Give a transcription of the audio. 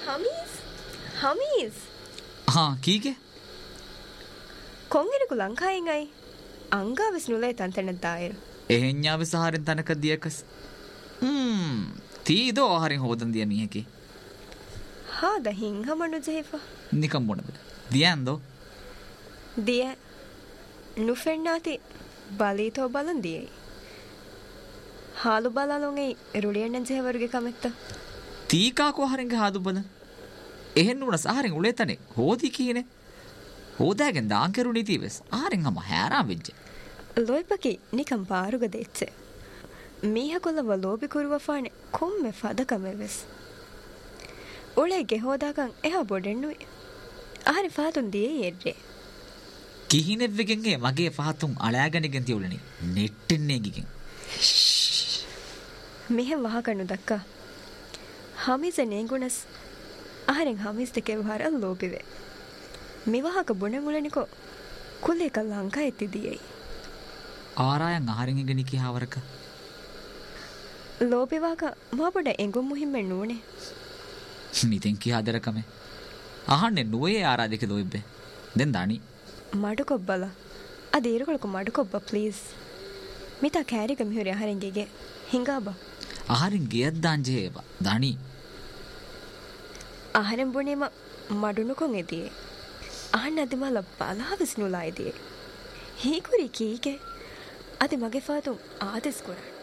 හමීස් හා කීගේ කොංගෙනකු ලංකායෙන්යි අංගාවෙස් නුලේ තන්තැනත් දායර එහෙඤ්ඤාවෙ සහරෙන් තනක දියකස් තීදෝ ආහාරෙන් හෝදන් දිය මීහකි හාද හිංහමනු ජෙහිපා නිකම් බොනද දියන්දෝ දිය නුෆෙන්නාති බලීතෝ බලන් දියයි ಹಾಲು ಬಲಾಲೊಂಗೈ ರುಳಿಯಣ್ಣನ್ ಜೇವರಿಗೆ ಕಮೆತ್ತ ತೀಕಾಕೋ ಹರಿಂಗ ಹಾದು ಬಲ එහෙන් නුන සහරෙන් උලේතනේ හෝදි කීනේ හෝදාගෙන් දාංකරු නීතිවෙස් ආරෙන් හම හැරා වෙච්ච ලොයිපකි නිකම් පාරුග දෙච්චේ මීහ කොල්ලව ලෝබි කුරුවෆානේ කොම්මෙ ෆදකමෙවෙස් උලේගේ හෝදාකන් එහා බොඩෙන්නුයි ආරි ෆාතුන් දියේ යෙඩ්රේ කිහිනෙව්වෙගෙන්ගේ මගේ ෆාතුන් අලෑගනිගෙන් තියුලනේ නෙට්ටෙන්නේ ගිගෙන් මෙහෙම වහකණු දක්කා හමිස ನೇಗುಣස් ಆಹರೆಂ ಹಮಿಸ್ ದೆ ಕೆವಹಾರ ಲೋಬಿವೆ ಮಿವಾಹಕ ಬುಣೆಮುಳನಿಕೋ ಕುಲ್ಲೇಕ ಲಂಕಾ ಎತ್ತಿದಿಯೈ ಆರಾಯಂ ಆಹರೆಂ ಇಗನಿ ಕಿಹಾವರಕ ಲೋಬಿವಾಕ ಮಾಬಡ ಎಂಗು ಮುಹಿಮ್ಮೆ ನೂನೆ ನಿತೆಂ ಕಿಹಾದರಕಮೆ ಆಹಣ್ಣೆ ನುವೆ ಆರಾದಿಕೆ ಲೋಯಿಬ್ಬೆ ದೆನ್ ದಾಣಿ ಮಡುಕೊಬ್ಬಲ ಅದೇರುಗಳಕು ಮಡುಕೊಬ್ಬ ಪ್ಲೀಸ್ ಮಿತಾ ಕ್ಯಾರಿಗ ಮಿಹುರಿ ಆಹರೆಂಗೆಗೆ ಹಿಂಗಾಬ ಆಹರೆಂ ಗೆಯದ್ದಾಂಜೇವ ದಾಣಿ ಆಹರೆಂ ಬುಣೆಮ ಮಡುನುಕೊಂ ಎದಿಯೆ ಆಹಣ್ಣ ಅದಿಮಲ ಬಲಾವಿಸ್ ನುಲಾಯ್ದಿಯೆ ಹೀಕುರಿ ಕೀಗೆ ಅದಿ ಮಗೆ ಫಾತು ಆದಿಸ್ ಕೊರ